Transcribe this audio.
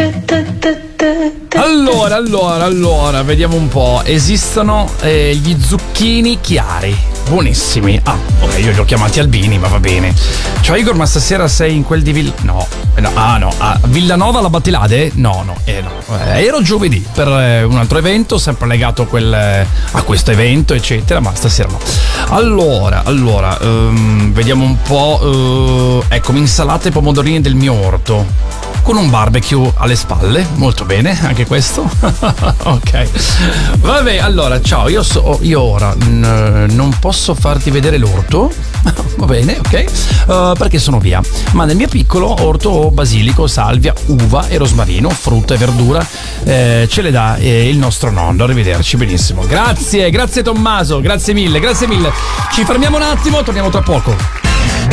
Allora, vediamo un po'. Esistono gli zucchini chiari, buonissimi. Ok, io li ho chiamati albini, ma va bene. Ciao Igor, ma stasera sei in quel di Villanova alla Battilade? No. Ero giovedì per un altro evento, sempre legato a questo evento, eccetera, ma stasera no. Allora, vediamo un po'. Ecco, insalate e pomodorini del mio orto, con un barbecue alle spalle, molto bene, anche questo. Ok, vabbè, allora, ciao, io ora non posso farti vedere l'orto, va bene, ok, perché sono via, ma nel mio piccolo orto ho basilico, salvia, uva e rosmarino, frutta e verdura, ce le dà il nostro nonno. Arrivederci, benissimo, grazie Tommaso, grazie mille, ci fermiamo un attimo, torniamo tra poco.